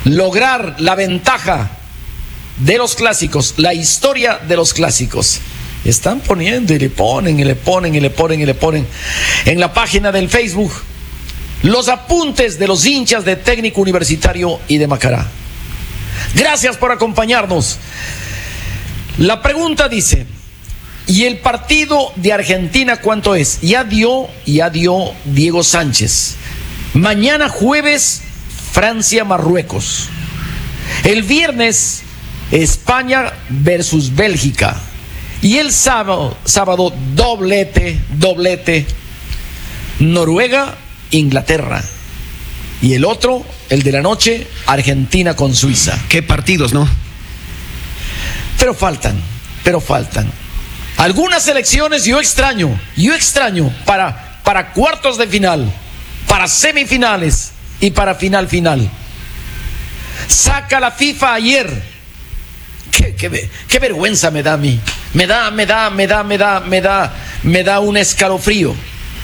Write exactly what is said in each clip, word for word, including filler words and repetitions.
lograr la ventaja de los clásicos, la historia de los clásicos. Están poniendo y le ponen y le ponen y le ponen y le ponen en la página del Facebook los apuntes de los hinchas de Técnico Universitario y de Macará. Gracias por acompañarnos. La pregunta dice: ¿y el partido de Argentina cuánto es? Ya dio, ya dio Diego Sánchez. Mañana jueves, Francia-Marruecos. El viernes, España versus Bélgica. Y el sábado, sábado doblete, doblete, Noruega, Inglaterra. Y el otro, el de la noche, Argentina con Suiza. Qué partidos, ¿no? Pero faltan, pero faltan. Algunas selecciones yo extraño, yo extraño para, para cuartos de final, para semifinales y para final final. Saca la FIFA ayer. Qué, qué, qué vergüenza me da a mí. Me da, me da, me da, me da, me da, me da un escalofrío.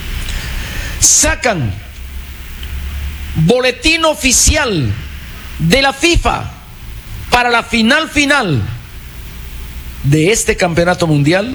Sacan boletín oficial de la FIFA para la final final de este campeonato mundial.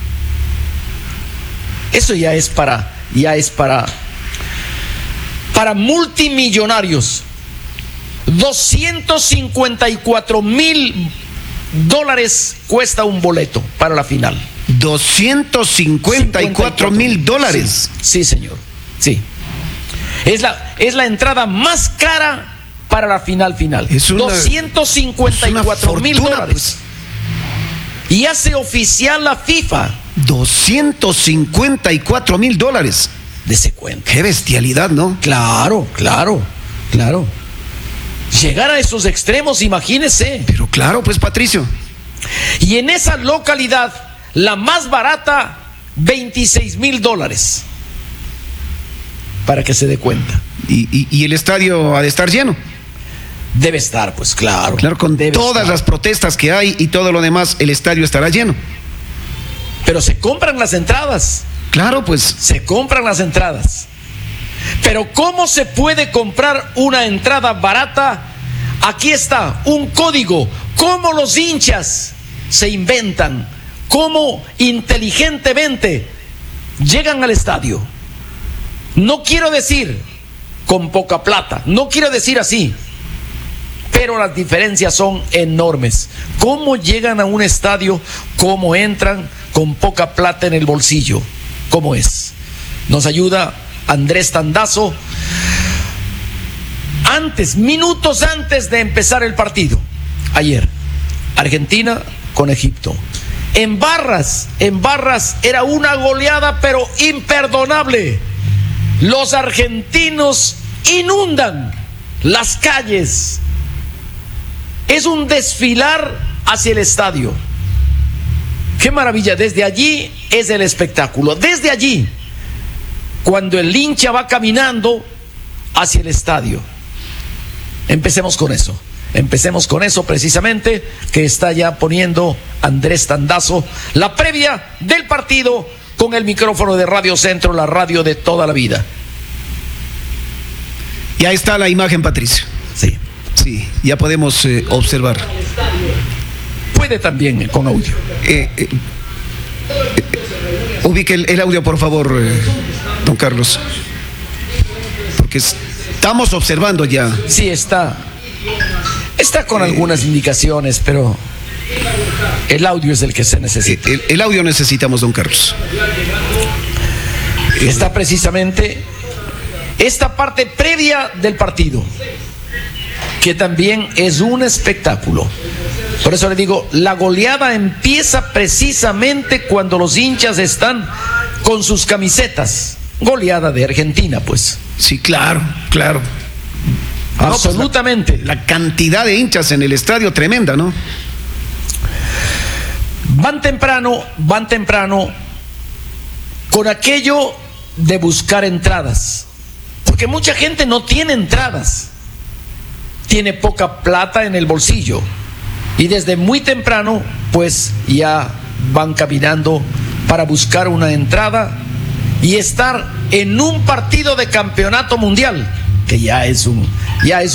Eso ya es para, ya es para, para multimillonarios. doscientos cincuenta y cuatro mil dólares cuesta un boleto para la final. doscientos cincuenta y cuatro mil dólares. Sí, sí, señor. Sí. Es la, es la entrada más cara para la final final. Es una, doscientos cincuenta y cuatro mil dólares. Pues. Y hace oficial la FIFA. doscientos cincuenta y cuatro mil dólares. Dese cuenta. Qué bestialidad, ¿no? Claro, claro, claro. Llegar a esos extremos, imagínese. Pero claro, pues, Patricio. Y en esa localidad, la más barata, veintiséis mil dólares. Para que se dé cuenta. Y, y, y el estadio ha de estar lleno. Debe estar, pues claro. Claro, con todas estar. las protestas que hay y todo lo demás, el estadio estará lleno. Pero se compran las entradas. Claro, pues. Se compran las entradas. Pero ¿cómo se puede comprar una entrada barata? Aquí está, un código. ¿Cómo los hinchas se inventan? ¿Cómo inteligentemente llegan al estadio? No quiero decir con poca plata, no quiero decir así, pero las diferencias son enormes. ¿Cómo llegan a un estadio? ¿Cómo entran con poca plata en el bolsillo? ¿Cómo es? Nos ayuda Andrés Tandazo. Antes, minutos antes de empezar el partido, ayer, Argentina con Egipto. En barras, en barras era una goleada pero imperdonable. Los argentinos inundan las calles. Es un desfilar hacia el estadio. Qué maravilla, desde allí es el espectáculo. Desde allí, cuando el hincha va caminando hacia el estadio. Empecemos con eso. Empecemos con eso precisamente, que está ya poniendo Andrés Tandazo la previa del partido con el micrófono de Radio Centro, la radio de toda la vida. Y ahí está la imagen, Patricio. Sí. Sí, ya podemos eh, observar. Puede también con audio. Eh, eh, eh, ubique el, el audio, por favor, eh, don Carlos. Porque estamos observando ya. Sí, está. Está con algunas indicaciones, pero el audio es el que se necesita. El, el audio necesitamos, don Carlos. Está precisamente esta parte previa del partido, que también es un espectáculo. Por eso le digo, la goleada empieza precisamente cuando los hinchas están con sus camisetas. Goleada de Argentina, pues. Sí, claro, claro. Absolutamente. No, pues la, la cantidad de hinchas en el estadio tremenda, ¿no? Van temprano, van temprano con aquello de buscar entradas, porque mucha gente no tiene entradas, tiene poca plata en el bolsillo y desde muy temprano pues ya van caminando para buscar una entrada y estar en un partido de campeonato mundial, que ya es un ya es